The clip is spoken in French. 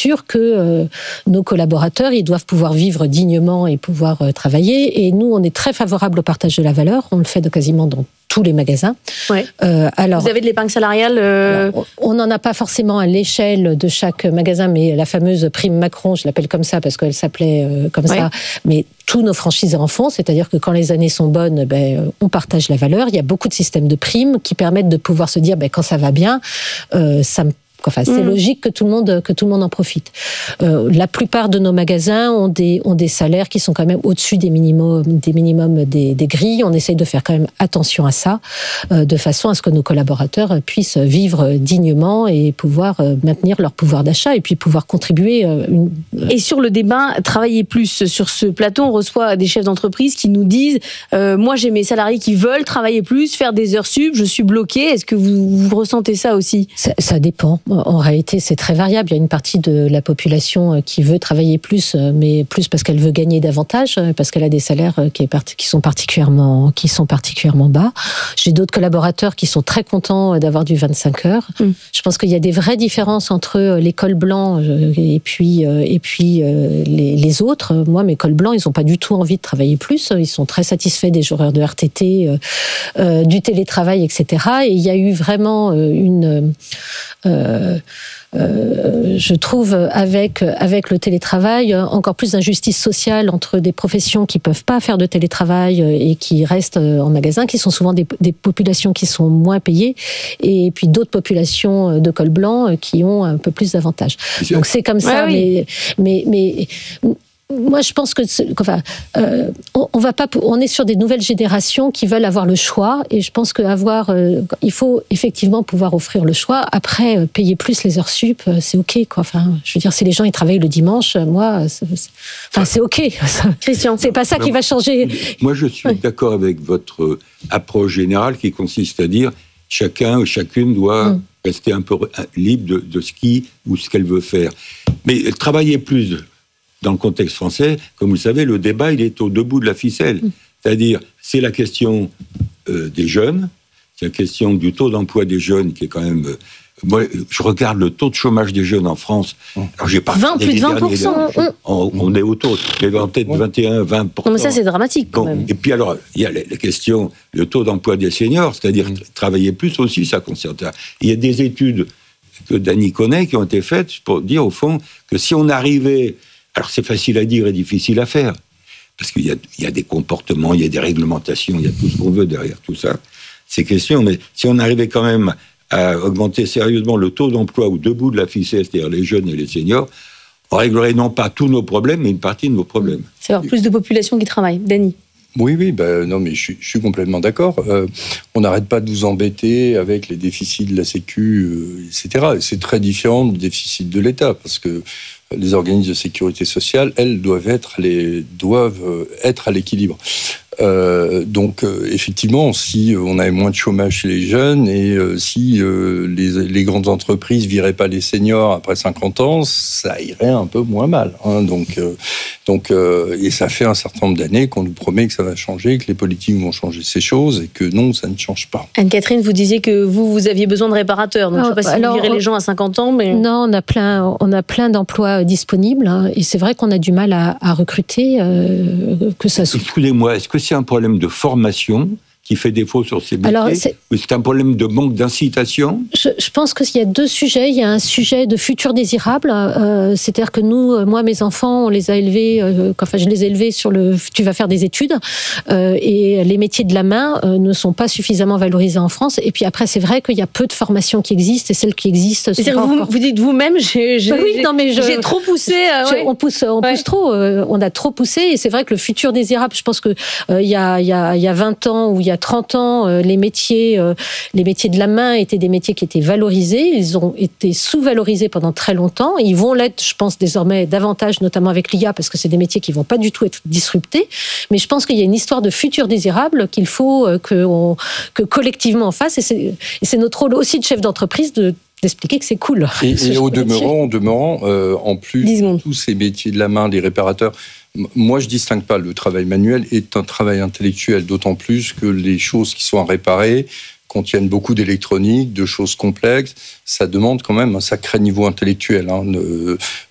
sûr que nos collaborateurs, ils doivent pouvoir vivre dignement et pouvoir travailler. Et nous, on est très favorable au partage de la valeur. On le fait quasiment dans tous les magasins. Ouais. Vous avez de l'épargne salariale alors, on n'en a pas forcément à l'échelle de chaque magasin, mais la fameuse prime Macron, je l'appelle comme ça parce qu'elle s'appelait comme ça, mais tous nos franchisés en font, c'est-à-dire que quand les années sont bonnes, on partage la valeur. Il y a beaucoup de systèmes de primes qui permettent de pouvoir se dire, quand ça va bien, c'est logique que tout le monde en profite. La plupart de nos magasins ont des salaires qui sont quand même au-dessus des minimums des grilles. On essaye de faire quand même attention à ça, de façon à ce que nos collaborateurs puissent vivre dignement et pouvoir maintenir leur pouvoir d'achat et puis pouvoir contribuer. Et sur le débat travailler plus, sur ce plateau, on reçoit des chefs d'entreprise qui nous disent moi j'ai mes salariés qui veulent travailler plus, faire des heures sup, je suis bloqué. Est-ce que vous ressentez ça aussi ? Ça dépend. En réalité, c'est très variable. Il y a une partie de la population qui veut travailler plus, mais plus parce qu'elle veut gagner davantage, parce qu'elle a des salaires qui sont particulièrement bas. J'ai d'autres collaborateurs qui sont très contents d'avoir du 25 heures. Je pense qu'il y a des vraies différences entre les cols blancs et puis les autres. Moi, mes cols blancs, ils n'ont pas du tout envie de travailler plus. Ils sont très satisfaits des horaires de RTT, du télétravail, etc. Et il y a eu vraiment je trouve avec le télétravail encore plus d'injustice sociale entre des professions qui peuvent pas faire de télétravail et qui restent en magasin, qui sont souvent des populations qui sont moins payées, et puis d'autres populations de col blanc qui ont un peu plus d'avantages. Donc c'est comme ça, mais moi, je pense que on est sur des nouvelles générations qui veulent avoir le choix, et je pense il faut effectivement pouvoir offrir le choix. Après, payer plus les heures sup, c'est ok, quoi. Enfin, je veux dire, si les gens ils travaillent le dimanche, moi, c'est ok. Christian, c'est pas ça qui va changer. Moi, je suis d'accord avec votre approche générale qui consiste à dire chacun ou chacune doit rester un peu libre de ce qu'elle veut faire, mais travailler plus. Dans le contexte français, comme vous le savez, le débat, il est au bout de la ficelle. C'est-à-dire, c'est la question des jeunes, c'est la question du taux d'emploi des jeunes qui est quand même... moi, je regarde le taux de chômage des jeunes en France. Alors, j'ai pas plus de 20%. On est autour, mais peut-être 21-20%. Non, mais ça, c'est dramatique, quand même. Et puis, alors, il y a la question, le taux d'emploi des seniors, c'est-à-dire travailler plus aussi, ça concerne ça. Il y a des études que Dany connaît qui ont été faites pour dire, au fond, que si on arrivait... Alors, c'est facile à dire et difficile à faire, parce qu'il y a des comportements, il y a des réglementations, il y a tout ce qu'on veut derrière tout ça, ces questions. Mais si on arrivait quand même à augmenter sérieusement le taux d'emploi au bout de la ficelle, c'est-à-dire les jeunes et les seniors, on réglerait non pas tous nos problèmes, mais une partie de nos problèmes. C'est avoir plus de population qui travaille. Dany ? Oui, non, mais je suis complètement d'accord. On n'arrête pas de vous embêter avec les déficits de la Sécu, etc. Et c'est très différent du déficit de l'État, parce que les organismes de sécurité sociale, elles, doivent être à l'équilibre. Donc, effectivement, si on avait moins de chômage chez les jeunes et si les grandes entreprises viraient pas les seniors après 50 ans, ça irait un peu moins mal. Et ça fait un certain nombre d'années qu'on nous promet que ça va changer, que les politiques vont changer ces choses, et que non, ça ne change pas. Anne-Catherine, vous disiez que vous aviez besoin de réparateurs. Donc, je ne sais pas si vous virez les gens à 50 ans. Mais... Non, on a plein d'emplois disponibles. Et c'est vrai qu'on a du mal à recruter. Excusez-moi, est-ce que c'est un problème de formation qui fait défaut sur ces métiers, ou c'est un problème de manque d'incitation? Je pense qu'il y a deux sujets. Il y a un sujet de futur désirable, c'est-à-dire que nous, moi, mes enfants, on les a élevés, je les ai élevés sur tu vas faire des études, et les métiers de la main ne sont pas suffisamment valorisés en France. Et puis après, c'est vrai qu'il y a peu de formations qui existent, et celles qui existent... Vous dites vous-même, j'ai trop poussé. On pousse trop, on a trop poussé, et c'est vrai que le futur désirable, je pense que il y a 20 ans, ou il y a 30 ans, les métiers de la main étaient des métiers qui étaient valorisés. Ils ont été sous-valorisés pendant très longtemps. Ils vont l'être, je pense, désormais davantage, notamment avec l'IA, parce que c'est des métiers qui ne vont pas du tout être disruptés. Mais je pense qu'il y a une histoire de futur désirable qu'il faut que collectivement on fasse. Et c'est notre rôle aussi de chef d'entreprise d'expliquer que c'est cool. Et au demeurant, en plus de tous ces métiers de la main, les réparateurs, moi, je ne distingue pas. Le travail manuel est un travail intellectuel, d'autant plus que les choses qui sont à réparer contiennent beaucoup d'électronique, de choses complexes. Ça demande quand même un sacré niveau intellectuel.